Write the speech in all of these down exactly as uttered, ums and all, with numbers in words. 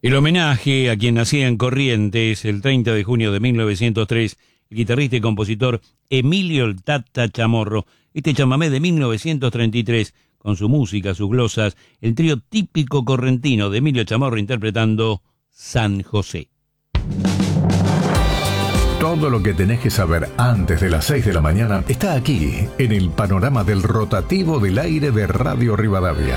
El homenaje a quien nacía en Corrientes el treinta de junio de mil novecientos tres, el guitarrista y compositor Emilio el Tata Chamorro. Este chamamé de mil novecientos treinta y tres, con su música, sus glosas, el trío típico correntino de Emilio Chamorro interpretando San José. Todo lo que tenés que saber antes de las seis de la mañana está aquí, en el panorama del rotativo del aire de Radio Rivadavia.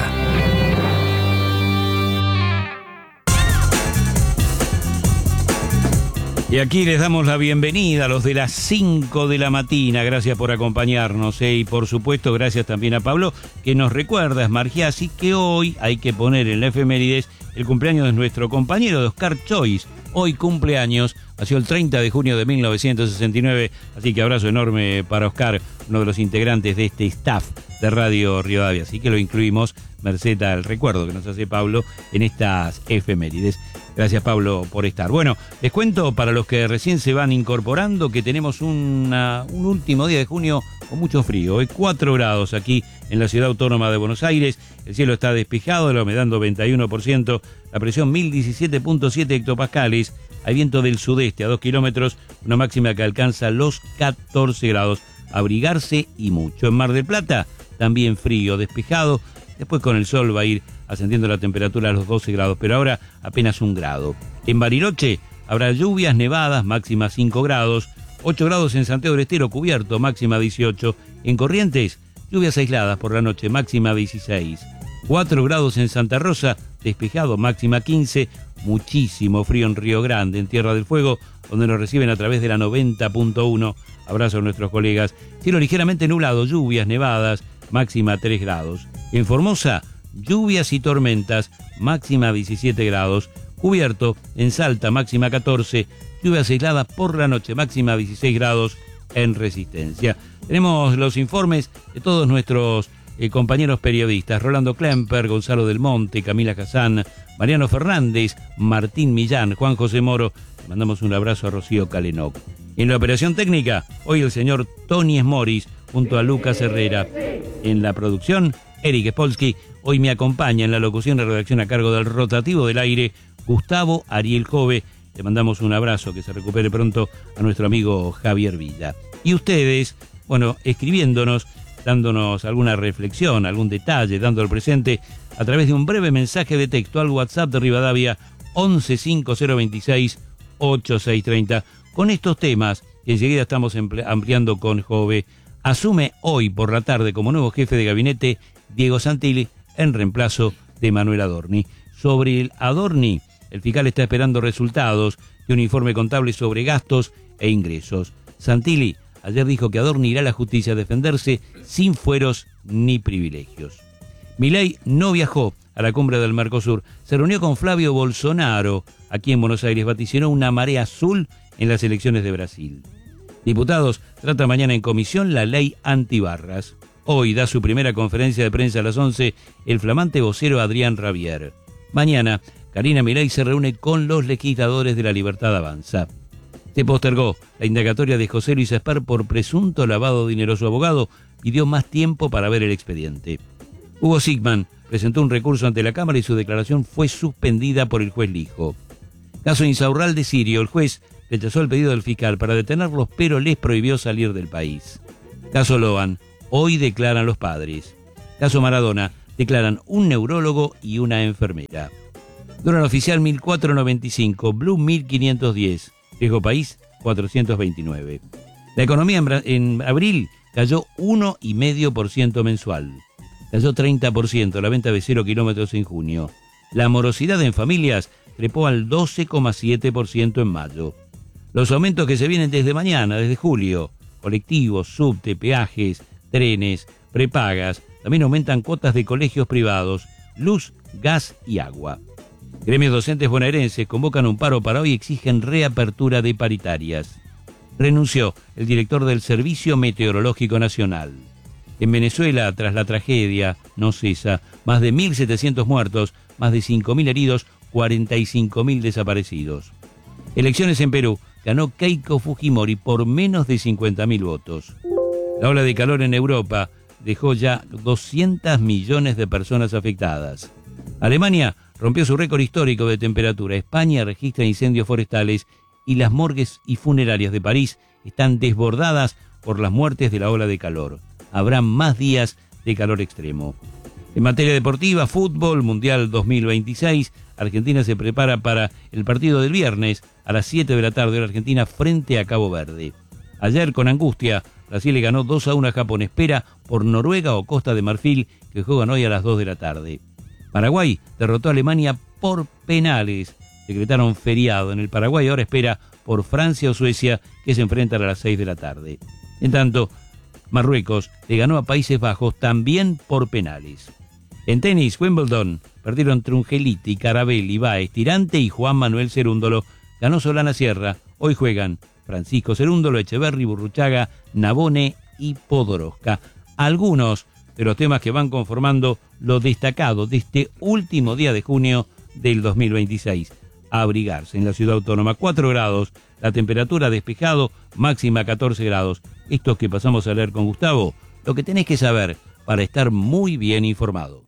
Y aquí les damos la bienvenida a los de las cinco de la mañana. Gracias por acompañarnos, ¿eh? Y por supuesto gracias también a Pablo, que nos recuerda, Smargiassi, que hoy hay que poner en la efemérides el cumpleaños de nuestro compañero de Oscar Choice. Hoy cumpleaños, nació el treinta de junio de mil novecientos sesenta y nueve, así que abrazo enorme para Oscar, uno de los integrantes de este staff de Radio Rivadavia. Así que lo incluimos, merced al recuerdo que nos hace Pablo en estas efemérides. Gracias, Pablo, por estar. Bueno, les cuento para los que recién se van incorporando que tenemos una, un último día de junio con mucho frío. Hoy cuatro grados aquí en la Ciudad Autónoma de Buenos Aires. El cielo está despejado, la humedad noventa y uno por ciento, la presión mil diecisiete punto siete hectopascales. Hay viento del sudeste a dos kilómetros, una máxima que alcanza los catorce grados. Abrigarse y mucho. En Mar del Plata, también frío, despejado. Después con el sol va a ir ascendiendo la temperatura a los doce grados, pero ahora apenas un grado. En Bariloche habrá lluvias, nevadas, máxima cinco grados. ocho grados en Santiago del Estero, cubierto, máxima dieciocho. En Corrientes, lluvias aisladas por la noche, máxima dieciséis. cuatro grados en Santa Rosa, despejado, máxima quince. Muchísimo frío en Río Grande, en Tierra del Fuego, donde nos reciben a través de la noventa punto uno. Abrazo a nuestros colegas. Cielo ligeramente nublado, lluvias, nevadas, máxima tres grados. En Formosa, lluvias y tormentas, máxima diecisiete grados. Cubierto, en Salta, máxima catorce. Lluvias aisladas por la noche, máxima dieciséis grados en Resistencia. Tenemos los informes de todos nuestros eh, compañeros periodistas. Rolando Klemper, Gonzalo Del Monte, Camila Hassan, Mariano Fernández, Martín Millán, Juan José Moro. Le mandamos un abrazo a Rocío Calenoc. En la operación técnica, hoy el señor Tony Smoris junto a Lucas Herrera. En la producción, Eric Spolsky. Hoy me acompaña en la locución y redacción a cargo del rotativo del aire, Gustavo Ariel Jove. Le mandamos un abrazo, que se recupere pronto a nuestro amigo Javier Villa. Y ustedes, bueno, escribiéndonos, dándonos alguna reflexión, algún detalle, dando el presente, a través de un breve mensaje de texto al WhatsApp de Rivadavia once cinco cero veintiséis ochenta y seis treinta. Con estos temas, que enseguida estamos ampliando con Jove. Asume hoy por la tarde como nuevo jefe de gabinete Diego Santilli en reemplazo de Manuel Adorni. Sobre el Adorni, el fiscal está esperando resultados de un informe contable sobre gastos e ingresos. Santilli ayer dijo que Adorni irá a la justicia a defenderse sin fueros ni privilegios. Milei no viajó a la cumbre del Mercosur. Se reunió con Flavio Bolsonaro aquí en Buenos Aires. Vaticinó una marea azul en las elecciones de Brasil. Diputados trata mañana en comisión la ley antibarras. Hoy da su primera conferencia de prensa a las once el flamante vocero Adrián Rabier. Mañana, Karina Milei se reúne con los legisladores de La Libertad Avanza. Se postergó la indagatoria de José Luis Esper por presunto lavado de dinero. Su abogado pidió más tiempo para ver el expediente. Hugo Sigman presentó un recurso ante la Cámara y su declaración fue suspendida por el juez Lijo. Caso Insaurralde Sirio, el juez rechazó el pedido del fiscal para detenerlos, pero les prohibió salir del país. Caso Loan, hoy declaran los padres. Caso Maradona, declaran un neurólogo y una enfermera. Dólar oficial mil cuatrocientos noventa y cinco, Blue mil quinientos diez, riesgo país cuatrocientos veintinueve. La economía en, en abril cayó uno coma cinco por ciento mensual. Cayó treinta por ciento la venta de cero kilómetros en junio. La morosidad en familias trepó al doce coma siete por ciento en mayo. Los aumentos que se vienen desde mañana, desde julio, colectivos, subte, peajes, trenes, prepagas, también aumentan cuotas de colegios privados, luz, gas y agua. Gremios docentes bonaerenses convocan un paro para hoy y exigen reapertura de paritarias. Renunció el director del Servicio Meteorológico Nacional. En Venezuela, tras la tragedia, no cesa, más de mil setecientos muertos, más de cinco mil heridos, cuarenta y cinco mil desaparecidos. Elecciones en Perú, ganó Keiko Fujimori por menos de cincuenta mil votos. La ola de calor en Europa dejó ya doscientos millones de personas afectadas. Alemania rompió su récord histórico de temperatura. España registra incendios forestales y las morgues y funerarias de París están desbordadas por las muertes de la ola de calor. Habrá más días de calor extremo. En materia deportiva, fútbol, Mundial dos mil veintiséis, Argentina se prepara para el partido del viernes a las siete de la tarde, hora Argentina, frente a Cabo Verde. Ayer, con angustia, Brasil le ganó dos a uno a Japón. Espera por Noruega o Costa de Marfil, que juegan hoy a las dos de la tarde. Paraguay derrotó a Alemania por penales. Decretaron feriado en el Paraguay. Ahora espera por Francia o Suecia, que se enfrentan a las seis de la tarde. En tanto, Marruecos le ganó a Países Bajos también por penales. En tenis, Wimbledon, perdieron Trungeliti, Carabelli, Báez, Tirante y Juan Manuel Cerúndolo. Ganó Solana Sierra. Hoy juegan Francisco Cerúndolo, Echeverri, Burruchaga, Navone y Podoroska. Algunos de los temas que van conformando lo destacado de este último día de junio del dos mil veintiséis. A abrigarse en la ciudad autónoma, cuatro grados, la temperatura despejado, máxima catorce grados. Estos que pasamos a leer con Gustavo, lo que tenés que saber para estar muy bien informado.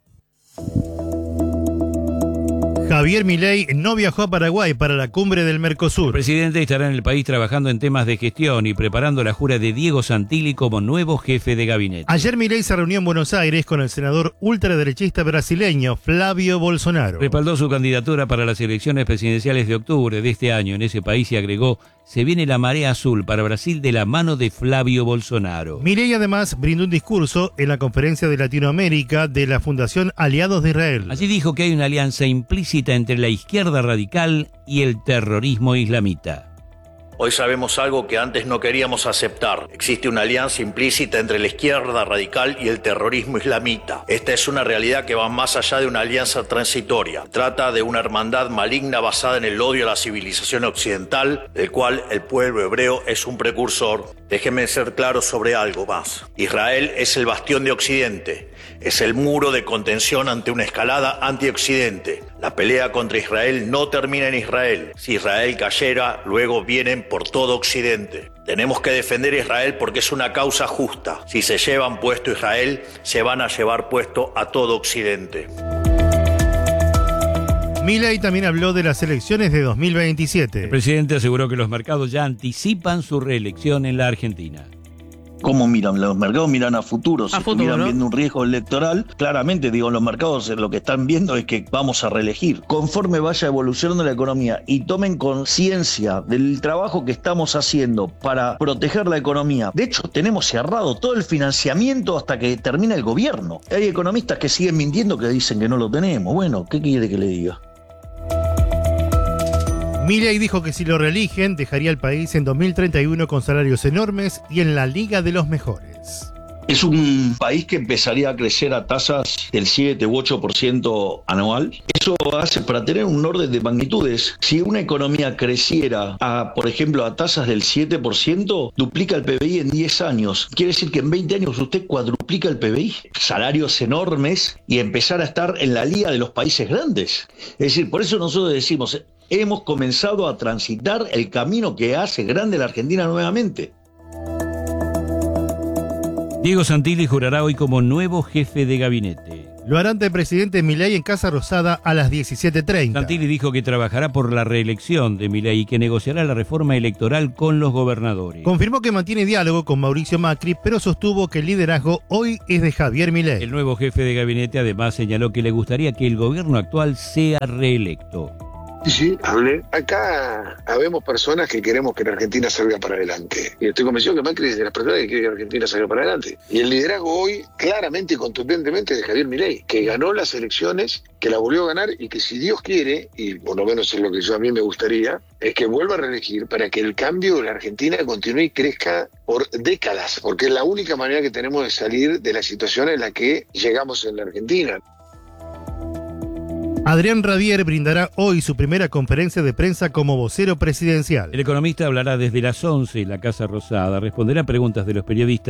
Javier Milei no viajó a Paraguay para la cumbre del Mercosur. El presidente estará en el país trabajando en temas de gestión y preparando la jura de Diego Santilli como nuevo jefe de gabinete. Ayer Milei se reunió en Buenos Aires con el senador ultraderechista brasileño Flávio Bolsonaro. Respaldó su candidatura para las elecciones presidenciales de octubre de este año en ese país y agregó: se viene la marea azul para Brasil de la mano de Flávio Bolsonaro. Milei además brindó un discurso en la conferencia de Latinoamérica de la Fundación Aliados de Israel. Allí dijo que hay una alianza implícita entre la izquierda radical y el terrorismo islamita. Hoy sabemos algo que antes no queríamos aceptar. Existe una alianza implícita entre la izquierda radical y el terrorismo islamita. Esta es una realidad que va más allá de una alianza transitoria. Trata de una hermandad maligna basada en el odio a la civilización occidental, del cual el pueblo hebreo es un precursor. Déjenme ser claro sobre algo más. Israel es el bastión de Occidente. Es el muro de contención ante una escalada anti-Occidente. La pelea contra Israel no termina en Israel. Si Israel cayera, luego vienen por todo Occidente. Tenemos que defender a Israel porque es una causa justa. Si se llevan puesto Israel, se van a llevar puesto a todo Occidente. Milei también habló de las elecciones de dos mil veintisiete. El presidente aseguró que los mercados ya anticipan su reelección en la Argentina. ¿Cómo miran? Los mercados miran a futuro, si a futuro, estuvieran ¿no? viendo un riesgo electoral, claramente, digo, los mercados lo que están viendo es que vamos a reelegir. Conforme vaya evolucionando la economía y tomen conciencia del trabajo que estamos haciendo para proteger la economía. De hecho, tenemos cerrado todo el financiamiento hasta que termine el gobierno. Hay economistas que siguen mintiendo, que dicen que no lo tenemos. Bueno, ¿qué quiere que le diga? Milei dijo que si lo reeligen, dejaría el país en dos mil treinta y uno con salarios enormes y en la liga de los mejores. Es un país que empezaría a crecer a tasas del siete u ocho por ciento anual. Eso hace, para tener un orden de magnitudes, si una economía creciera, a, por ejemplo, a tasas del siete por ciento, duplica el P B I en diez años. Quiere decir que en veinte años usted cuadruplica el P B I. Salarios enormes y empezar a estar en la liga de los países grandes. Es decir, por eso nosotros decimos, hemos comenzado a transitar el camino que hace grande la Argentina nuevamente. Diego Santilli jurará hoy como nuevo jefe de gabinete. Lo hará ante el presidente Milei en Casa Rosada a las diecisiete treinta. Santilli dijo que trabajará por la reelección de Milei y que negociará la reforma electoral con los gobernadores. Confirmó que mantiene diálogo con Mauricio Macri, pero sostuvo que el liderazgo hoy es de Javier Milei. El nuevo jefe de gabinete además señaló que le gustaría que el gobierno actual sea reelecto. Sí, sí, hablé. Acá habemos personas que queremos que la Argentina salga para adelante. Y estoy convencido que Macri es de las personas que quiere que la Argentina salga para adelante. Y el liderazgo hoy, claramente y contundentemente, es de Javier Milei, que ganó las elecciones, que la volvió a ganar y que si Dios quiere, y por lo menos es lo que yo a mí me gustaría, es que vuelva a reelegir para que el cambio de la Argentina continúe y crezca por décadas, porque es la única manera que tenemos de salir de la situación en la que llegamos en la Argentina. Adrián Radier brindará hoy su primera conferencia de prensa como vocero presidencial. El economista hablará desde las once en la Casa Rosada, responderá preguntas de los periodistas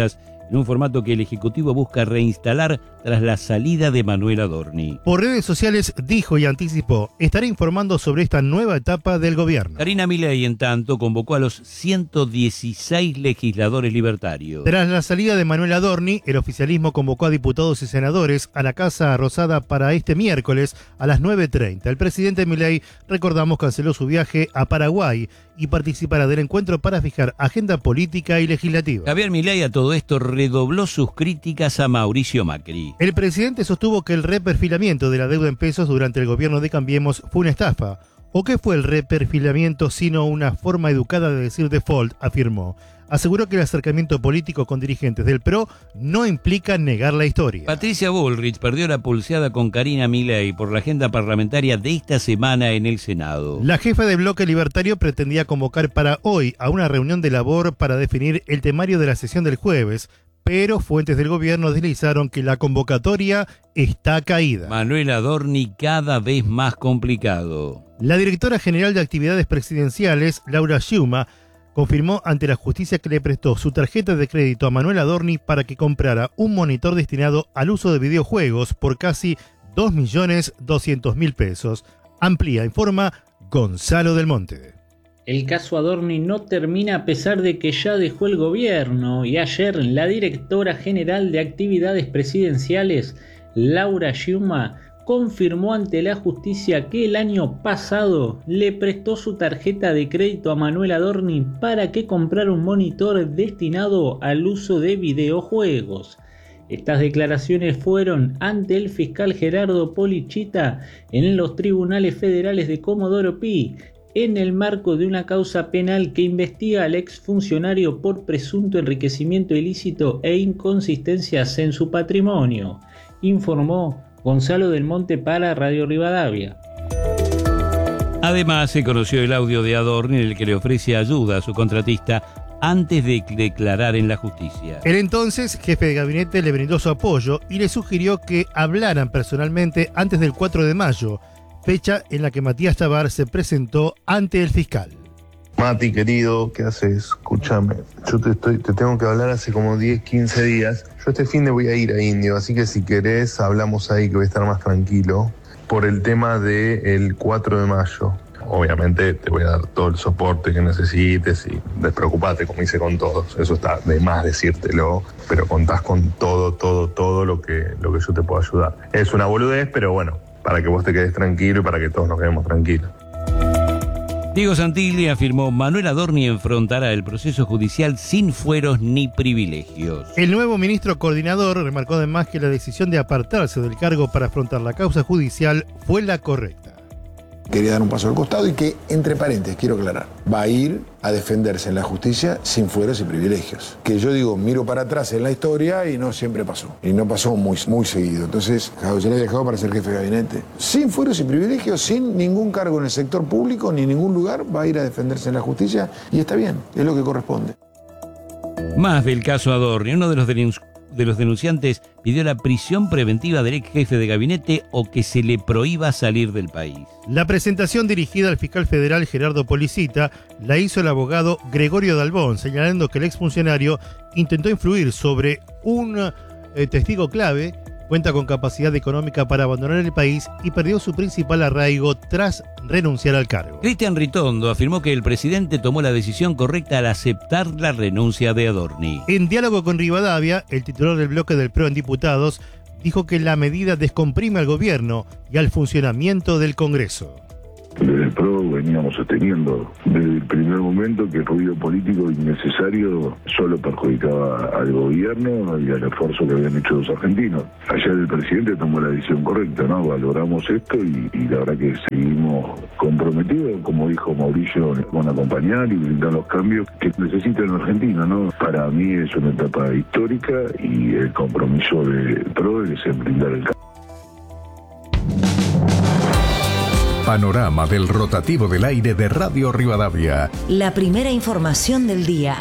en un formato que el Ejecutivo busca reinstalar tras la salida de Manuel Adorni. Por redes sociales dijo y anticipó, estará informando sobre esta nueva etapa del gobierno. Karina Milei, en tanto, convocó a los ciento dieciséis legisladores libertarios. Tras la salida de Manuel Adorni, el oficialismo convocó a diputados y senadores a la Casa Rosada para este miércoles a las nueve treinta. El presidente Milei, recordamos, canceló su viaje a Paraguay y participará del encuentro para fijar agenda política y legislativa. Javier Milei a todo esto redobló sus críticas a Mauricio Macri. El presidente sostuvo que el reperfilamiento de la deuda en pesos durante el gobierno de Cambiemos fue una estafa. ¿O qué fue el reperfilamiento sino una forma educada de decir default?, afirmó. Aseguró que el acercamiento político con dirigentes del P R O no implica negar la historia. Patricia Bullrich perdió la pulseada con Karina Milei por la agenda parlamentaria de esta semana en el Senado. La jefa del bloque libertario pretendía convocar para hoy a una reunión de labor para definir el temario de la sesión del jueves, pero fuentes del gobierno deslizaron que la convocatoria está caída. Manuel Adorni cada vez más complicado. La directora general de Actividades Presidenciales, Laura Schiuma, confirmó ante la justicia que le prestó su tarjeta de crédito a Manuel Adorni para que comprara un monitor destinado al uso de videojuegos por casi dos millones doscientos mil pesos. Amplía, informa Gonzalo del Monte. El caso Adorni no termina a pesar de que ya dejó el gobierno y ayer la directora general de Actividades Presidenciales, Laura Schiuma, confirmó ante la justicia que el año pasado le prestó su tarjeta de crédito a Manuel Adorni para que comprara un monitor destinado al uso de videojuegos. Estas declaraciones fueron ante el fiscal Gerardo Polichita en los tribunales federales de Comodoro Pi, en el marco de una causa penal que investiga al exfuncionario por presunto enriquecimiento ilícito e inconsistencias en su patrimonio, informó Gonzalo del Monte para Radio Rivadavia. Además, se conoció el audio de Adorni en el que le ofrece ayuda a su contratista antes de declarar en la justicia. El entonces jefe de gabinete le brindó su apoyo y le sugirió que hablaran personalmente antes del cuatro de mayo, fecha en la que Matías Tabar se presentó ante el fiscal. Mati, querido, ¿qué haces? Escúchame, yo te, estoy, te tengo que hablar hace como diez, quince días. Yo este fin de voy a ir a Indio, así que si querés hablamos ahí que voy a estar más tranquilo por el tema del cuatro de mayo. Obviamente te voy a dar todo el soporte que necesites y despreocupate, como hice con todos. Eso está de más decírtelo, pero contás con todo, todo, todo lo que, lo que yo te puedo ayudar. Es una boludez, pero bueno, para que vos te quedes tranquilo y para que todos nos quedemos tranquilos. Diego Santilli afirmó: Manuel Adorni enfrentará el proceso judicial sin fueros ni privilegios. El nuevo ministro coordinador remarcó además que la decisión de apartarse del cargo para afrontar la causa judicial fue la correcta. Quería dar un paso al costado y que, entre paréntesis, quiero aclarar, va a ir a defenderse en la justicia sin fueros y privilegios. Que yo digo, miro para atrás en la historia y no siempre pasó. Y no pasó muy, muy seguido. Entonces, yo le he dejado para ser jefe de gabinete. Sin fueros y privilegios, sin ningún cargo en el sector público ni en ningún lugar, va a ir a defenderse en la justicia y está bien, es lo que corresponde. Más del caso Adorni, uno de los denunci- de los denunciantes pidió la prisión preventiva del ex jefe de gabinete o que se le prohíba salir del país. La presentación dirigida al fiscal federal Gerardo Policita la hizo el abogado Gregorio Dalbón, señalando que el exfuncionario intentó influir sobre un eh, testigo clave, cuenta con capacidad económica para abandonar el país y perdió su principal arraigo tras renunciar al cargo. Cristian Ritondo afirmó que el presidente tomó la decisión correcta al aceptar la renuncia de Adorni. En diálogo con Rivadavia, el titular del bloque del P R O en diputados dijo que la medida descomprime al gobierno y al funcionamiento del Congreso. Desde el P R O veníamos sosteniendo desde el primer momento que el ruido político innecesario solo perjudicaba al gobierno y al esfuerzo que habían hecho los argentinos. Ayer el presidente tomó la decisión correcta, ¿no? Valoramos esto y, y la verdad que seguimos comprometidos, como dijo Mauricio, con acompañar y brindar los cambios que necesita el argentino, ¿no? Para mí es una etapa histórica y el compromiso del P R O es en brindar el cambio. Panorama del rotativo del aire de Radio Rivadavia. La primera información del día.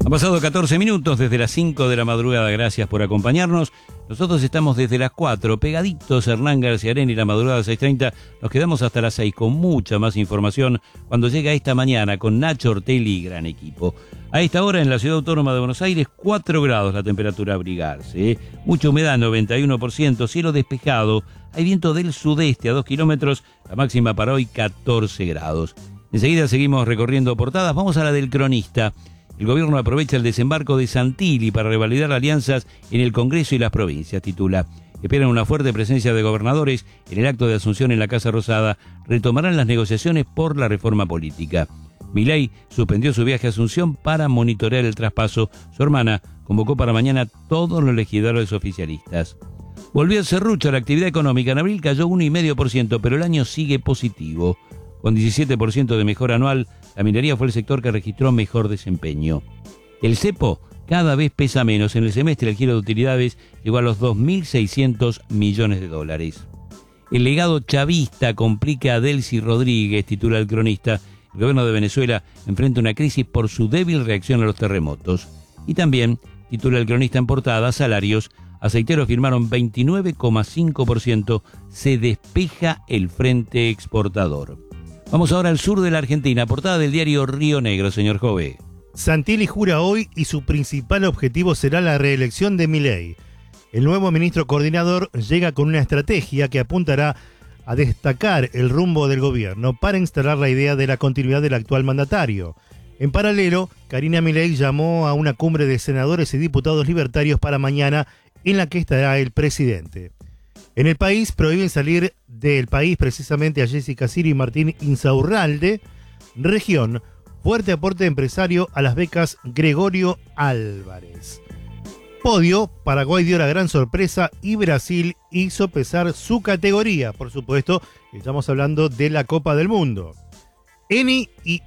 Han pasado catorce minutos desde las cinco de la madrugada, gracias por acompañarnos. Nosotros estamos desde las cuatro, pegaditos Hernán García Arena y la madrugada seis treinta. Nos quedamos hasta las seis con mucha más información cuando llega esta mañana con Nacho Ortelli y gran equipo. A esta hora en la Ciudad Autónoma de Buenos Aires, cuatro grados la temperatura a abrigarse. ¿eh? Mucha humedad, noventa y uno por ciento, cielo despejado. Hay viento del sudeste a dos kilómetros, la máxima para hoy catorce grados. Enseguida seguimos recorriendo portadas, vamos a la del cronista. El gobierno aprovecha el desembarco de Santilli para revalidar alianzas en el Congreso y las provincias, titula. Esperan una fuerte presencia de gobernadores en el acto de asunción en la Casa Rosada. Retomarán las negociaciones por la reforma política. Milei suspendió su viaje a Asunción para monitorear el traspaso. Su hermana convocó para mañana todos los legisladores oficialistas. Volvió a serrucho la actividad económica. En abril cayó uno coma cinco por ciento, pero el año sigue positivo. Con diecisiete por ciento de mejora anual, la minería fue el sector que registró mejor desempeño. El cepo cada vez pesa menos. En el semestre el giro de utilidades llegó a los dos mil seiscientos millones de dólares. El legado chavista complica a Delcy Rodríguez, titula el cronista. El gobierno de Venezuela enfrenta una crisis por su débil reacción a los terremotos. Y también, titula el cronista en portada, salarios. Aceiteros firmaron veintinueve coma cinco por ciento. Se despeja el frente exportador. Vamos ahora al sur de la Argentina, portada del diario Río Negro, señor Jove. Santilli jura hoy y su principal objetivo será la reelección de Milei. El nuevo ministro coordinador llega con una estrategia que apuntará a destacar el rumbo del gobierno para instalar la idea de la continuidad del actual mandatario. En paralelo, Karina Milei llamó a una cumbre de senadores y diputados libertarios para mañana en la que estará el presidente. En el país prohíben salir del país precisamente a Jessica Siri y Martín Insaurralde. Región, fuerte aporte empresario a las becas Gregorio Álvarez. Podio, Paraguay dio la gran sorpresa y Brasil hizo pesar su categoría. Por supuesto, estamos hablando de la Copa del Mundo. Eni y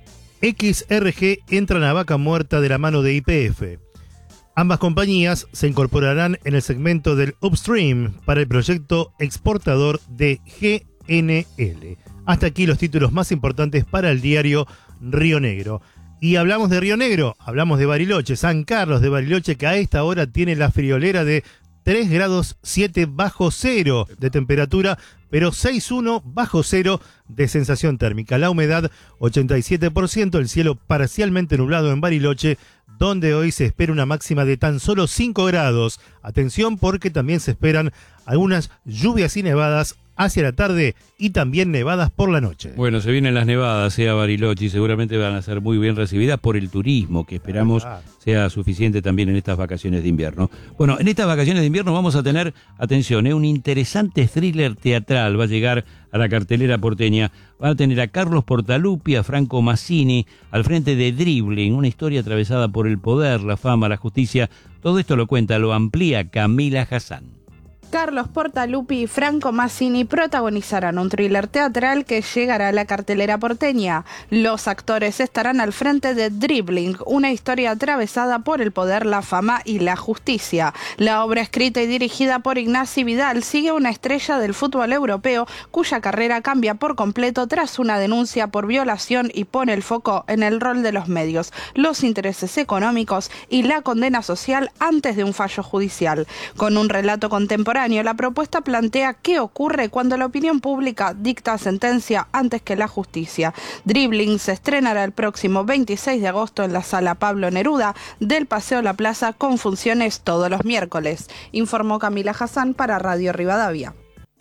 X R G entran a vaca muerta de la mano de Y P F. Ambas compañías se incorporarán en el segmento del upstream para el proyecto exportador de G N L. Hasta aquí los títulos más importantes para el diario Río Negro. Y hablamos de Río Negro, hablamos de Bariloche, San Carlos de Bariloche, que a esta hora tiene la friolera de tres grados siete bajo cero de temperatura, pero seis coma uno bajo cero de sensación térmica. La humedad ochenta y siete por ciento, el cielo parcialmente nublado en Bariloche, donde hoy se espera una máxima de tan solo cinco grados. Atención porque también se esperan algunas lluvias y nevadas hacia la tarde y también nevadas por la noche. Bueno, se vienen las nevadas, sea Bariloche, y seguramente van a ser muy bien recibidas por el turismo, que esperamos ah, sea suficiente también en estas vacaciones de invierno. Bueno, en estas vacaciones de invierno vamos a tener, atención, ¿eh? un interesante thriller teatral va a llegar a la cartelera porteña. Van a tener a Carlos Portaluppi, a Franco Massini, al frente de Dribbling, una historia atravesada por el poder, la fama, la justicia. Todo esto lo cuenta, lo amplía Camila Hassan. Carlos Portaluppi y Franco Massini protagonizarán un thriller teatral que llegará a la cartelera porteña. Los actores estarán al frente de Dribbling, una historia atravesada por el poder, la fama y la justicia. La obra, escrita y dirigida por Ignasi Vidal, sigue a una estrella del fútbol europeo cuya carrera cambia por completo tras una denuncia por violación y pone el foco en el rol de los medios, los intereses económicos y la condena social antes de un fallo judicial. Con un relato contemporáneo, la propuesta plantea qué ocurre cuando la opinión pública dicta sentencia antes que la justicia. Dribbling se estrenará el próximo veintiséis de agosto en la Sala Pablo Neruda del Paseo La Plaza con funciones todos los miércoles, informó Camila Hassan para Radio Rivadavia.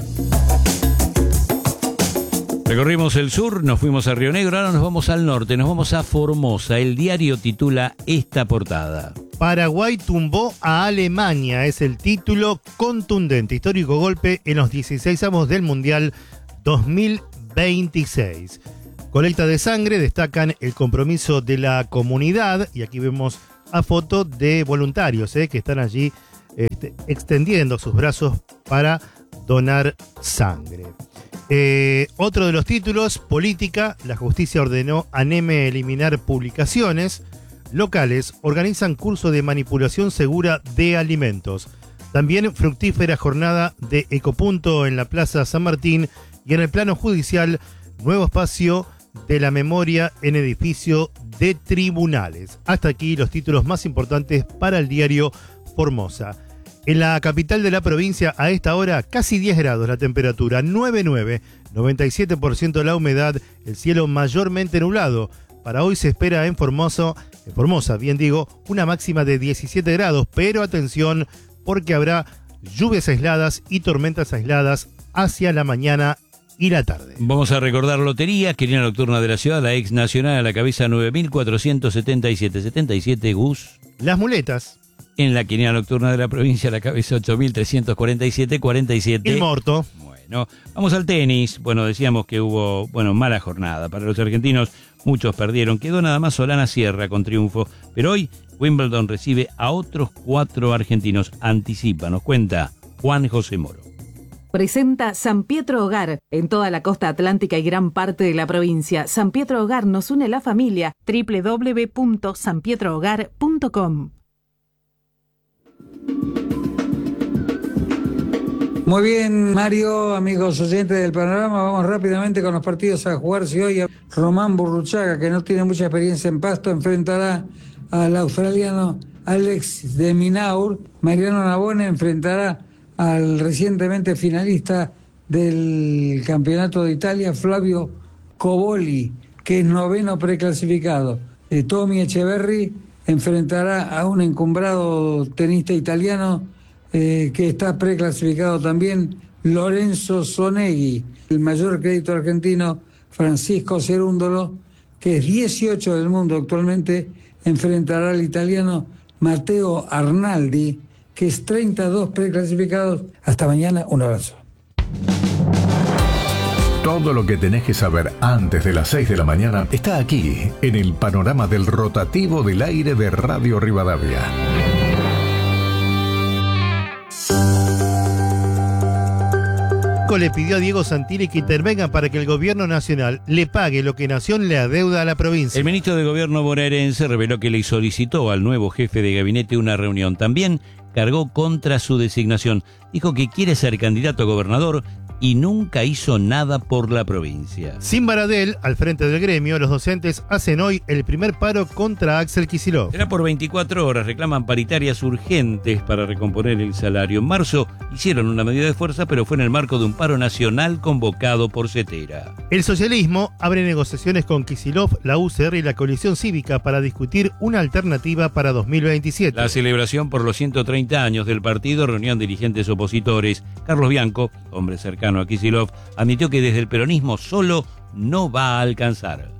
Recorrimos el sur, nos fuimos a Río Negro, ahora nos vamos al norte, nos vamos a Formosa. El diario titula esta portada. Paraguay tumbó a Alemania, es el título contundente, histórico golpe en los dieciseisavos del Mundial dos mil veintiséis. Colecta de sangre, destacan el compromiso de la comunidad, y aquí vemos a foto de voluntarios eh, que están allí este, extendiendo sus brazos para donar sangre. Eh, otro de los títulos, política, la justicia ordenó a Neme eliminar publicaciones. Locales organizan curso de manipulación segura de alimentos. También fructífera jornada de Ecopunto en la Plaza San Martín. Y en el plano judicial, nuevo espacio de la memoria en edificio de tribunales. Hasta aquí los títulos más importantes para el diario Formosa. En la capital de la provincia, a esta hora, casi diez grados la temperatura, nueve coma nueve, noventa y siete por ciento la humedad, el cielo mayormente nublado. Para hoy se espera en Formosa, en Formosa, bien digo, una máxima de diecisiete grados, pero atención, porque habrá lluvias aisladas y tormentas aisladas hacia la mañana y la tarde. Vamos a recordar lotería, quiniela nocturna de la ciudad, la ex nacional a la cabeza nueve mil cuatrocientos setenta y siete, setenta y siete, Gus. Las muletas. En la quiniela nocturna de la provincia, la cabeza ocho mil trescientos cuarenta y siete, cuarenta y siete. El Morto. Bueno, vamos al tenis. Bueno, decíamos que hubo, bueno, mala jornada para los argentinos. Muchos perdieron. Quedó nada más Solana Sierra con triunfo. Pero hoy Wimbledon recibe a otros cuatro argentinos. Anticipa, nos cuenta Juan José Moro. Presenta San Pietro Hogar en toda la costa atlántica y gran parte de la provincia. San Pietro Hogar nos une la familia. doble u doble u doble u punto san pietro hogar punto com. Muy bien, Mario, amigos oyentes del panorama, vamos rápidamente con los partidos a jugarse hoy. Román Burruchaga, que no tiene mucha experiencia en pasto, enfrentará al australiano Alex de Minaur. Mariano Navone enfrentará al recientemente finalista del Campeonato de Italia, Flavio Coboli, que es noveno preclasificado. Eh, Tommy Echeverry enfrentará a un encumbrado tenista italiano eh, que está preclasificado también, Lorenzo Soneghi. El mayor crédito argentino, Francisco Cerúndolo, que es dieciocho del mundo actualmente, enfrentará al italiano Matteo Arnaldi, que es treinta y dos preclasificados. Hasta mañana, un abrazo. Todo lo que tenés que saber antes de las seis de la mañana está aquí, en el panorama del rotativo del aire de Radio Rivadavia. Le pidió a Diego Santilli que intervenga para que el gobierno nacional le pague lo que Nación le adeuda a la provincia. El ministro de Gobierno bonaerense reveló que le solicitó al nuevo jefe de gabinete una reunión. También cargó contra su designación. Dijo que quiere ser candidato a gobernador y nunca hizo nada por la provincia. Sin Baradel, al frente del gremio, los docentes hacen hoy el primer paro contra Axel Kicillof. Será por veinticuatro horas, reclaman paritarias urgentes para recomponer el salario. En marzo hicieron una medida de fuerza, pero fue en el marco de un paro nacional convocado por Cetera. El socialismo abre negociaciones con Kicillof, la U C R y la coalición cívica para discutir una alternativa para dos mil veintisiete. La celebración por los ciento treinta años del partido reunió a dirigentes opositores. Carlos Bianco, hombre cercano a Kicillof, admitió que desde el peronismo solo no va a alcanzar.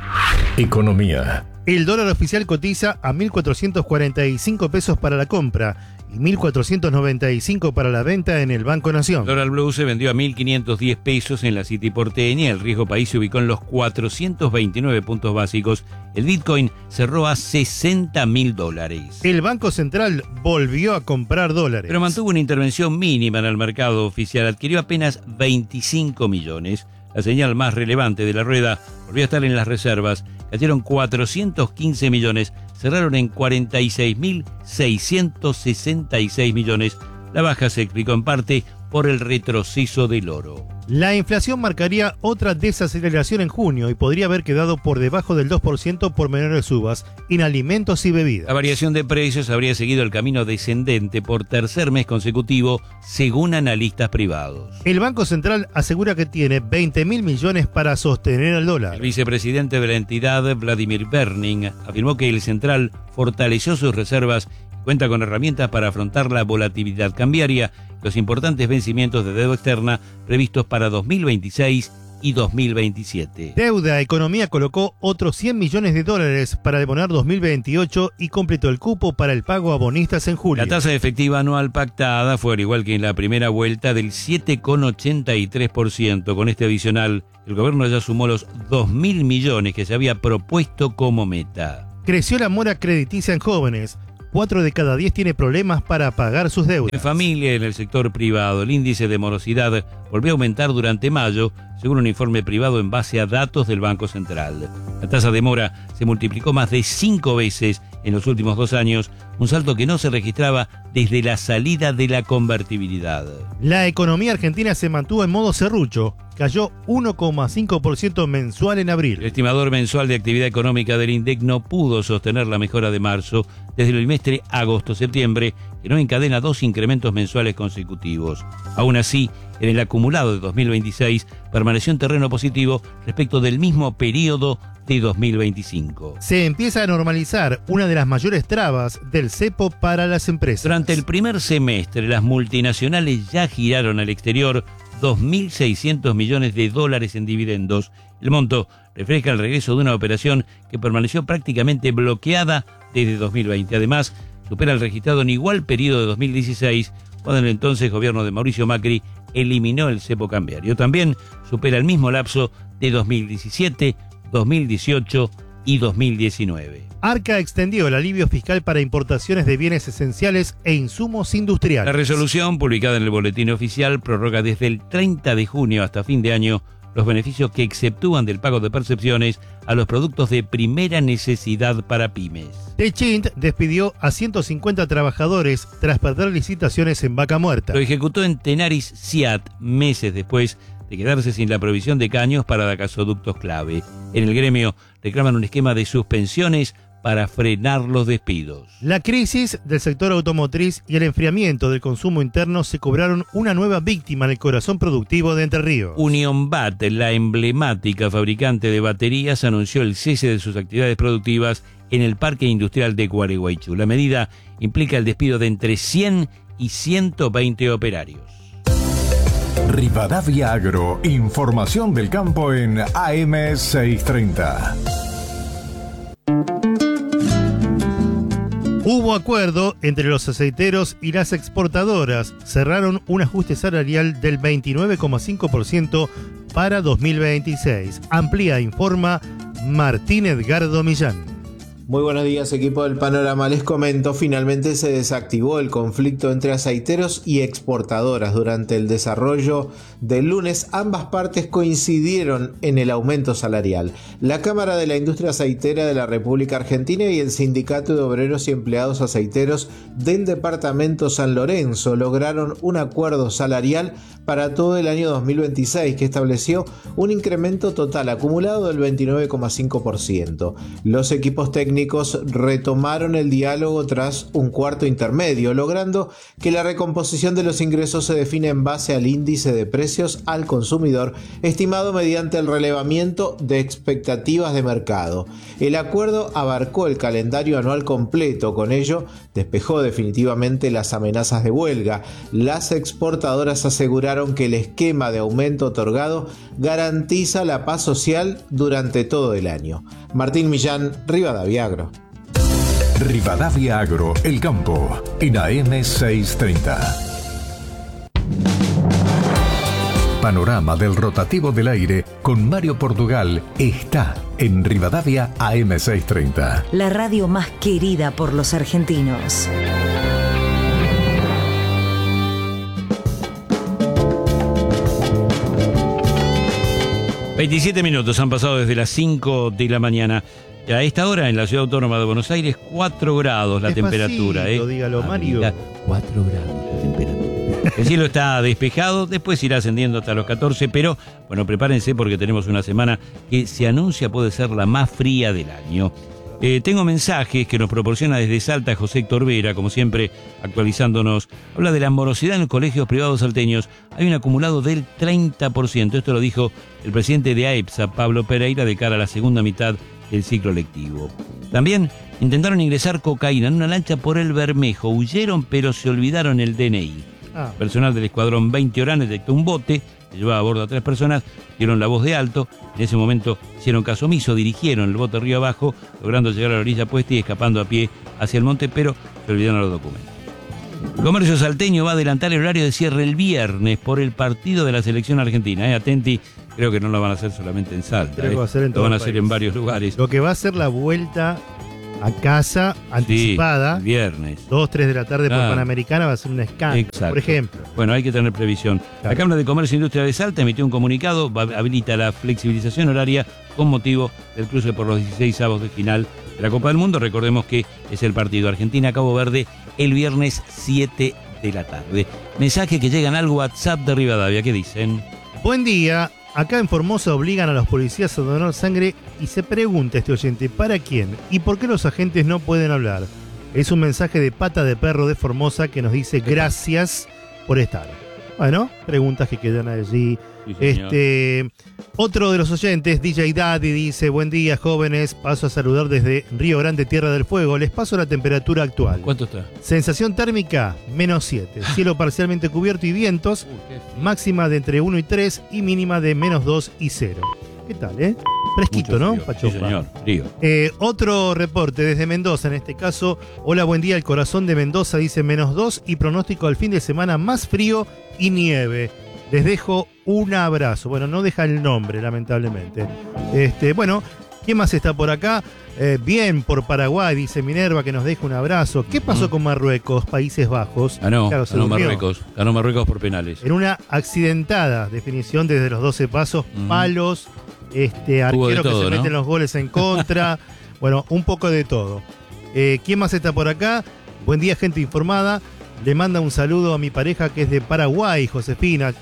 Economía. El dólar oficial cotiza a mil cuatrocientos cuarenta y cinco pesos para la compra y mil cuatrocientos noventa y cinco para la venta en el Banco Nación. El dólar blue se vendió a mil quinientos diez pesos en la City porteña. El riesgo país se ubicó en los cuatrocientos veintinueve puntos básicos. El Bitcoin cerró a sesenta mil dólares. El Banco Central volvió a comprar dólares, pero mantuvo una intervención mínima en el mercado oficial. Adquirió apenas veinticinco millones. La señal más relevante de la rueda volvió a estar en las reservas. Cayeron cuatrocientos quince millones, cerraron en cuarenta y seis mil seiscientos sesenta y seis millones. La baja se explicó en parte por el retroceso del oro. La inflación marcaría otra desaceleración en junio y podría haber quedado por debajo del dos por ciento por menores subas en alimentos y bebidas. La variación de precios habría seguido el camino descendente por tercer mes consecutivo, según analistas privados. El Banco Central asegura que tiene veinte mil millones para sostener el dólar. El vicepresidente de la entidad, Vladimir Berning, afirmó que el central fortaleció sus reservas y cuenta con herramientas para afrontar la volatilidad cambiaria, los importantes vencimientos de deuda externa previstos para dos mil veintiséis y dos mil veintisiete. Deuda Economía colocó otros cien millones de dólares para deponer dos mil veintiocho y completó el cupo para el pago a bonistas en julio. La tasa efectiva anual pactada fue, al igual que en la primera vuelta, del siete coma ochenta y tres por ciento. Con este adicional, el gobierno ya sumó los dos mil millones que se había propuesto como meta. Creció la mora crediticia en jóvenes. Cuatro de cada diez tiene problemas para pagar sus deudas. En familia y en el sector privado, el índice de morosidad volvió a aumentar durante mayo, según un informe privado en base a datos del Banco Central. La tasa de mora se multiplicó más de cinco veces en los últimos dos años, un salto que no se registraba desde la salida de la convertibilidad. La economía argentina se mantuvo en modo serrucho, cayó uno coma cinco por ciento mensual en abril. El estimador mensual de actividad económica del INDEC no pudo sostener la mejora de marzo desde el bimestre agosto-septiembre, que no encadena dos incrementos mensuales consecutivos. Aún así, en el acumulado de dos mil veintiséis permaneció en terreno positivo respecto del mismo periodo de dos mil veinticinco. Se empieza a normalizar una de las mayores trabas del cepo para las empresas. Durante el primer semestre, las multinacionales ya giraron al exterior dos mil seiscientos millones de dólares en dividendos. El monto refleja el regreso de una operación que permaneció prácticamente bloqueada desde dos mil veinte. Además, supera el registrado en igual periodo de dos mil dieciséis, cuando el entonces gobierno de Mauricio Macri eliminó el cepo cambiario. También supera el mismo lapso de dos mil diecisiete, dos mil dieciocho y dos mil diecinueve. Arca extendió el alivio fiscal para importaciones de bienes esenciales e insumos industriales. La resolución, publicada en el Boletín Oficial, prorroga desde el treinta de junio hasta fin de año los beneficios que exceptúan del pago de percepciones a los productos de primera necesidad para pymes. Techint despidió a ciento cincuenta trabajadores tras perder licitaciones en Vaca Muerta. Lo ejecutó en Tenaris Ciat meses después de quedarse sin la provisión de caños para gasoductos clave. En el gremio reclaman un esquema de suspensiones para frenar los despidos. La crisis del sector automotriz y el enfriamiento del consumo interno se cobraron una nueva víctima en el corazón productivo de Entre Ríos. Union Bat, la emblemática fabricante de baterías, anunció el cese de sus actividades productivas en el parque industrial de Gualeguaychú. La medida implica el despido de entre cien y ciento veinte operarios. Rivadavia Agro, información del campo en A M seiscientos treinta. Hubo acuerdo entre los aceiteros y las exportadoras. Cerraron un ajuste salarial del veintinueve coma cinco por ciento para dos mil veintiséis. Amplía, informa Martín Edgardo Millán. Muy buenos días, equipo del Panorama. Les comento, finalmente se desactivó el conflicto entre aceiteros y exportadoras. Durante el desarrollo del lunes, ambas partes coincidieron en el aumento salarial. La Cámara de la Industria Aceitera de la República Argentina y el Sindicato de Obreros y Empleados Aceiteros del Departamento San Lorenzo lograron un acuerdo salarial para todo el año dos mil veintiséis que estableció un incremento total acumulado del veintinueve coma cinco por ciento. Los equipos técnicos retomaron el diálogo tras un cuarto intermedio, logrando que la recomposición de los ingresos se define en base al índice de precios al consumidor, estimado mediante el relevamiento de expectativas de mercado. El acuerdo abarcó el calendario anual completo, con ello despejó definitivamente las amenazas de huelga. Las exportadoras aseguraron que el esquema de aumento otorgado garantiza la paz social durante todo el año. Martín Millán, Rivadavia Agro. Rivadavia Agro, el campo, en A M seiscientos treinta. Panorama del rotativo del aire con Mario Portugal está en Rivadavia A M seiscientos treinta. La radio más querida por los argentinos. veintisiete minutos han pasado desde las cinco de la mañana. A esta hora en la Ciudad Autónoma de Buenos Aires, cuatro grados la Despacito, temperatura. ¿eh? Dígalo, Mario. cuatro grados la temperatura. El cielo está despejado, después irá ascendiendo hasta los catorce, pero bueno, prepárense porque tenemos una semana que se anuncia puede ser la más fría del año. Eh, tengo mensajes que nos proporciona desde Salta José Héctor Vera, como siempre actualizándonos. Habla de la morosidad en los colegios privados salteños. Hay un acumulado del treinta por ciento. Esto lo dijo el presidente de AEPSA, Pablo Pereira, de cara a la segunda mitad del ciclo lectivo. También intentaron ingresar cocaína en una lancha por el Bermejo. Huyeron, pero se olvidaron el D N I. Ah. Personal del Escuadrón veinte Orán detectó un bote que llevaba a bordo a tres personas, dieron la voz de alto. En ese momento hicieron caso omiso, dirigieron el bote río abajo, logrando llegar a la orilla opuesta y escapando a pie hacia el monte, pero se olvidaron los documentos. El comercio salteño va a adelantar el horario de cierre el viernes por el partido de la selección argentina. Eh, atenti, creo que no lo van a hacer solamente en Salta. Creo eh. que va a ser en todo lo van a el hacer país. en varios lugares. Lo que va a ser la vuelta a casa anticipada. Sí, viernes. dos, tres de la tarde Claro. por Panamericana va a ser un escándalo, Exacto. por ejemplo. Bueno, hay que tener previsión. Claro. La Cámara de Comercio e Industria de Salta emitió un comunicado, va- habilita la flexibilización horaria con motivo del cruce por los dieciséis avos de final de la Copa del Mundo. Recordemos que es el partido Argentina-Cabo Verde el viernes siete de la tarde. Mensaje que llegan al WhatsApp de Rivadavia, ¿qué dicen? Buen día. Acá en Formosa obligan a los policías a donar sangre y se pregunta este oyente, ¿para quién? ¿Y por qué los agentes no pueden hablar? Es un mensaje de Pata de Perro de Formosa que nos dice gracias por estar. Bueno, preguntas que quedan allí. Sí, señor. Este, otro de los oyentes, D J Daddy, dice, buen día jóvenes, paso a saludar desde Río Grande, Tierra del Fuego. Les paso la temperatura actual. ¿Cuánto está? Sensación térmica, menos siete. Cielo parcialmente cubierto y vientos. Máxima de entre uno y tres y mínima de menos dos y cero. ¿Qué tal, eh? Fresquito, Mucho ¿no? frío. Pachopa. Sí, señor, frío. Eh, otro reporte desde Mendoza, en este caso. Hola, buen día. El corazón de Mendoza dice menos dos y pronóstico al fin de semana más frío y nieve. Les dejo un abrazo. Bueno, no deja el nombre, lamentablemente. Este, bueno, ¿quién más está por acá? Eh, bien, por Paraguay, dice Minerva, que nos deja un abrazo. ¿Qué pasó con Marruecos, Países Bajos? Ganó, Claro, se ganó durmió. Marruecos. Ganó Marruecos por penales. En una accidentada definición desde los doce pasos, Mm. palos, este, Hubo de arquero que todo, se ¿no? meten los goles en contra. Bueno, un poco de todo. Eh, ¿Quién más está por acá? Buen día, gente informada. Le manda un saludo a mi pareja que es de Paraguay, Josefina.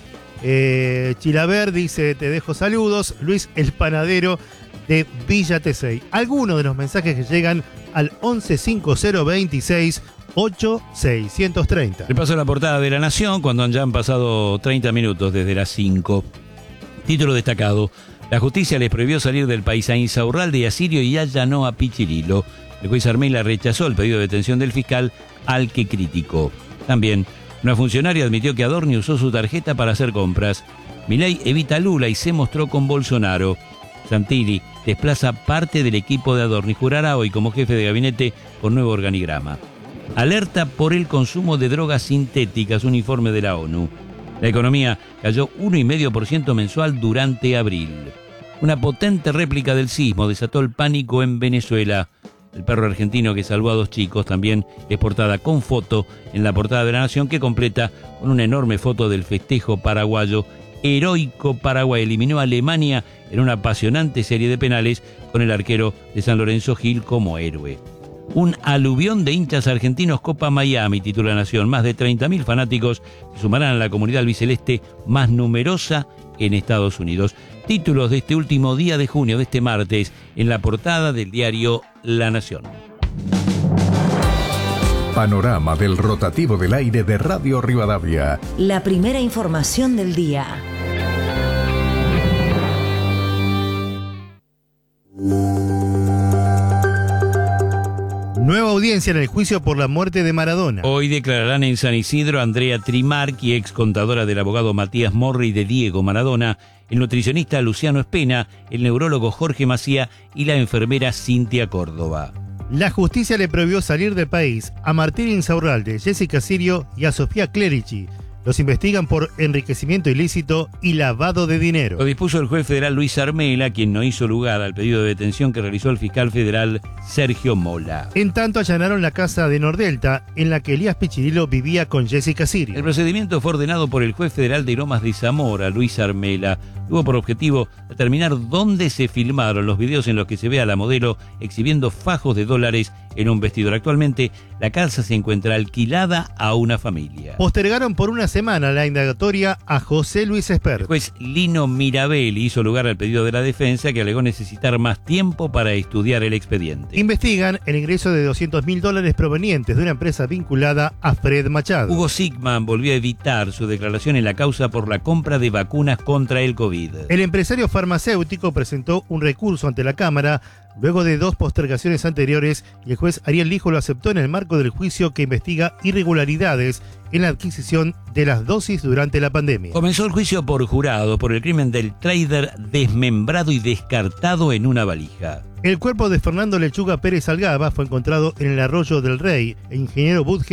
Eh, Chilaver dice, te dejo saludos. Luis el Panadero de Villa Tesey. Algunos de los mensajes que llegan al once cinco cero veintiséis ocho seiscientos treinta. Le paso la portada de La Nación cuando ya han pasado treinta minutos desde las cinco. Título destacado. La justicia les prohibió salir del país a Insaurralde y a Sirio y allanó a Pichirilo. El juez Armela rechazó el pedido de detención del fiscal, al que criticó. También, una funcionaria admitió que Adorni usó su tarjeta para hacer compras. Milei evita a Lula y se mostró con Bolsonaro. Santilli desplaza parte del equipo de Adorni. Jurará hoy como jefe de gabinete con nuevo organigrama. Alerta por el consumo de drogas sintéticas, un informe de la ONU. La economía cayó uno coma cinco por ciento mensual durante abril. Una potente réplica del sismo desató el pánico en Venezuela. El perro argentino que salvó a dos chicos también es portada con foto en la portada de La Nación, que completa con una enorme foto del festejo paraguayo. Heroico Paraguay eliminó a Alemania en una apasionante serie de penales con el arquero de San Lorenzo Gil como héroe. Un aluvión de hinchas argentinos Copa Miami, titula Nación. Más de treinta mil fanáticos se sumarán a la comunidad albiceleste más numerosa en Estados Unidos. Títulos de este último día de junio, de este martes, en la portada del diario La Nación. Panorama del rotativo del aire de Radio Rivadavia. La primera información del día. Nueva audiencia en el juicio por la muerte de Maradona. Hoy declararán en San Isidro Andrea Trimarchi, ex contadora del abogado Matías Morri de Diego Maradona, el nutricionista Luciano Espena, el neurólogo Jorge Macía y la enfermera Cintia Córdoba. La justicia le prohibió salir del país a Martín Insaurralde, Jessica Sirio y a Sofía Clerici. Los investigan por enriquecimiento ilícito y lavado de dinero. Lo dispuso el juez federal Luis Armela, quien no hizo lugar al pedido de detención que realizó el fiscal federal Sergio Mola. En tanto, allanaron la casa de Nordelta, en la que Elías Pichirilo vivía con Jessica Sirio. El procedimiento fue ordenado por el juez federal de Lomas de Zamora, Luis Armela. Tuvo por objetivo determinar dónde se filmaron los videos en los que se ve a la modelo exhibiendo fajos de dólares en un vestidor. Actualmente, la casa se encuentra alquilada a una familia. Postergaron por una semana la indagatoria a José Luis Espert. El juez Lino Mirabelli hizo lugar al pedido de la defensa, que alegó necesitar más tiempo para estudiar el expediente. Investigan el ingreso de doscientos mil dólares provenientes de una empresa vinculada a Fred Machado. Hugo Sigman volvió a evitar su declaración en la causa por la compra de vacunas contra el COVID. El empresario farmacéutico presentó un recurso ante la Cámara luego de dos postergaciones anteriores y el juez Ariel Lijo lo aceptó en el marco del juicio que investiga irregularidades en la adquisición de las dosis durante la pandemia. Comenzó el juicio por jurado por el crimen del trader desmembrado y descartado en una valija. El cuerpo de Fernando Lechuga Pérez Algaba fue encontrado en el Arroyo del Rey. El ingeniero Budge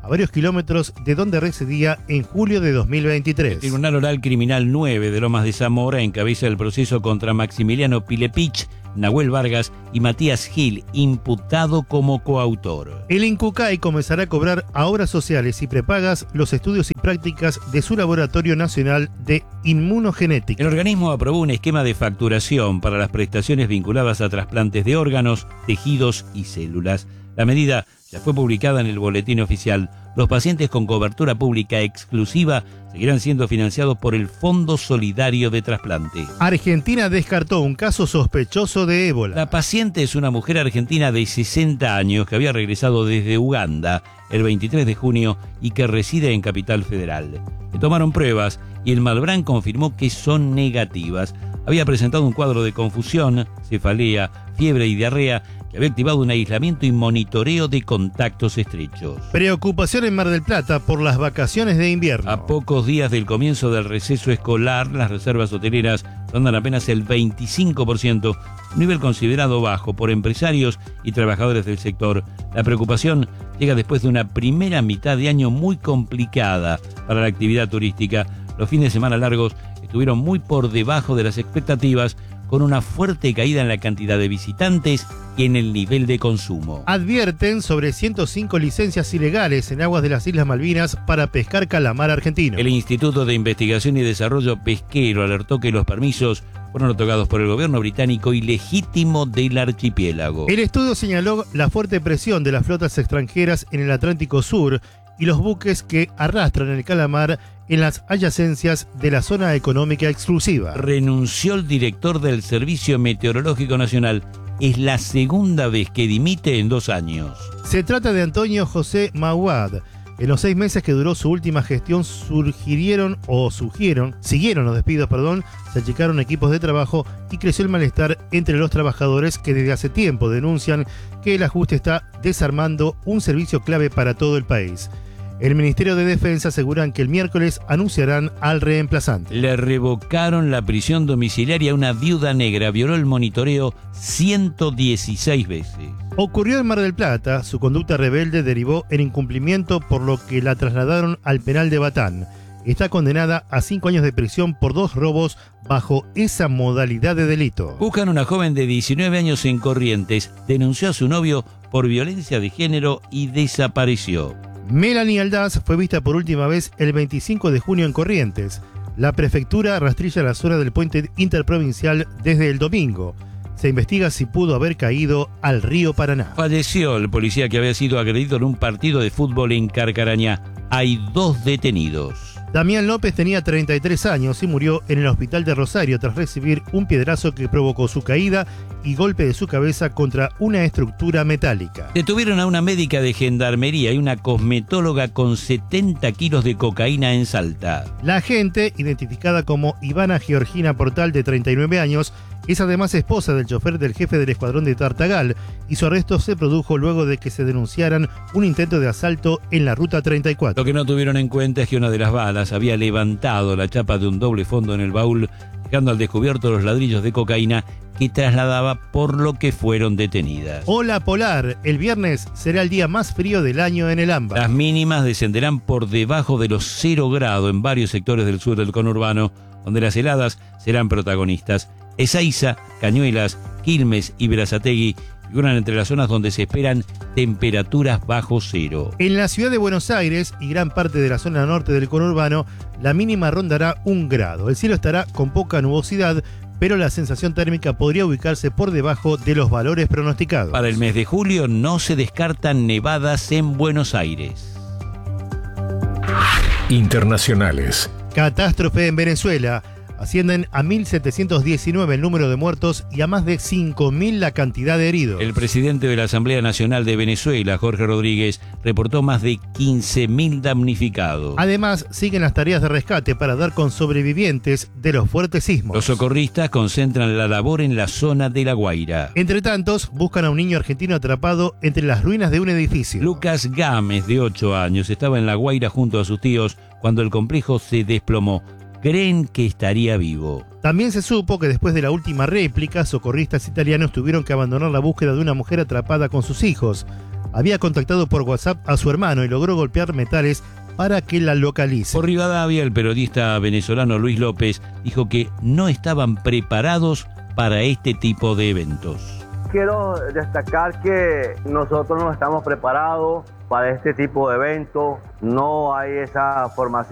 a varios kilómetros de donde residía en julio de dos mil veintitrés. El Tribunal Oral Criminal nueve de Lomas de Zamora encabeza el proceso contra Maximiliano Pilepich, Nahuel Vargas y Matías Gil, imputado como coautor. El INCUCAI comenzará a cobrar a obras sociales y prepagas los estudios y prácticas de su Laboratorio Nacional de Inmunogenética. El organismo aprobó un esquema de facturación para las prestaciones vinculadas a trasplantes de órganos, tejidos y células. La medida ya fue publicada en el Boletín Oficial. Los pacientes con cobertura pública exclusiva seguirán siendo financiados por el Fondo Solidario de Trasplante. Argentina descartó un caso sospechoso de ébola. La paciente es una mujer argentina de sesenta años que había regresado desde Uganda el veintitrés de junio y que reside en Capital Federal. Le tomaron pruebas y el Malbrán confirmó que son negativas. Había presentado un cuadro de confusión, cefalea, fiebre y diarrea que había activado un aislamiento y monitoreo de contactos estrechos. Preocupación en Mar del Plata por las vacaciones de invierno. A pocos días del comienzo del receso escolar, las reservas hoteleras rondan apenas el veinticinco por ciento, un nivel considerado bajo por empresarios y trabajadores del sector. La preocupación llega después de una primera mitad de año muy complicada para la actividad turística. Los fines de semana largos estuvieron muy por debajo de las expectativas, con una fuerte caída en la cantidad de visitantes y en el nivel de consumo. Advierten sobre ciento cinco licencias ilegales en aguas de las Islas Malvinas para pescar calamar argentino. El Instituto de Investigación y Desarrollo Pesquero alertó que los permisos fueron otorgados por el gobierno británico ilegítimo del archipiélago. El estudio señaló la fuerte presión de las flotas extranjeras en el Atlántico Sur y los buques que arrastran el calamar en las adyacencias de la zona económica exclusiva. Renunció el director del Servicio Meteorológico Nacional. Es la segunda vez que dimite en dos años. Se trata de Antonio José Mauad. En los seis meses que duró su última gestión surgieron o surgieron, siguieron los despidos, perdón, se achicaron equipos de trabajo y creció el malestar entre los trabajadores que desde hace tiempo denuncian que el ajuste está desarmando un servicio clave para todo el país. El Ministerio de Defensa aseguran que el miércoles anunciarán al reemplazante. Le revocaron la prisión domiciliaria a una viuda negra. Violó el monitoreo ciento dieciséis veces. Ocurrió en Mar del Plata. Su conducta rebelde derivó en incumplimiento, por lo que la trasladaron al penal de Batán. Está condenada a cinco años de prisión por dos robos bajo esa modalidad de delito. Buscan una joven de diecinueve años en Corrientes. Denunció a su novio por violencia de género y desapareció. Melanie Aldaz fue vista por última vez el veinticinco de junio en Corrientes. La prefectura rastrilla la zona del puente interprovincial desde el domingo. Se investiga si pudo haber caído al río Paraná. Falleció el policía que había sido agredido en un partido de fútbol en Carcarañá. Hay dos detenidos. Damián López tenía treinta y tres años y murió en el hospital de Rosario tras recibir un piedrazo que provocó su caída y golpe de su cabeza contra una estructura metálica. Detuvieron a una médica de gendarmería y una cosmetóloga con setenta kilos de cocaína en Salta. La agente, identificada como Ivana Georgina Portal, de treinta y nueve años, es además esposa del chofer del jefe del escuadrón de Tartagal, y su arresto se produjo luego de que se denunciaran un intento de asalto en la ruta treinta y cuatro. Lo que no tuvieron en cuenta es que una de las balas había levantado la chapa de un doble fondo en el baúl, dejando al descubierto los ladrillos de cocaína que trasladaba, por lo que fueron detenidas. Ola polar. El viernes será el día más frío del año en el AMBA. Las mínimas descenderán por debajo de los cero grados en varios sectores del sur del conurbano, donde las heladas serán protagonistas. Ezeiza, Cañuelas, Quilmes y Berazategui figuran entre las zonas donde se esperan temperaturas bajo cero. En la ciudad de Buenos Aires y gran parte de la zona norte del conurbano, la mínima rondará un grado. El cielo estará con poca nubosidad, pero la sensación térmica podría ubicarse por debajo de los valores pronosticados. Para el mes de julio no se descartan nevadas en Buenos Aires. Internacionales. Catástrofe en Venezuela. Ascienden a mil setecientos diecinueve el número de muertos y a más de cinco mil la cantidad de heridos. El presidente de la Asamblea Nacional de Venezuela, Jorge Rodríguez, reportó más de quince mil damnificados. Además, siguen las tareas de rescate para dar con sobrevivientes de los fuertes sismos. Los socorristas concentran la labor en la zona de La Guaira. Entre tantos, buscan a un niño argentino atrapado entre las ruinas de un edificio. Lucas Gámez, de ocho años, estaba en La Guaira junto a sus tíos cuando el complejo se desplomó. Creen que estaría vivo. También se supo que después de la última réplica, socorristas italianos tuvieron que abandonar la búsqueda de una mujer atrapada con sus hijos. había contactado por WhatsApp a su hermano y logró golpear metales para que la localice. Por Rivadavia, el periodista venezolano Luis López dijo que no estaban preparados para este tipo de eventos. Quiero destacar que nosotros no estamos preparados para este tipo de eventos, no hay esa formación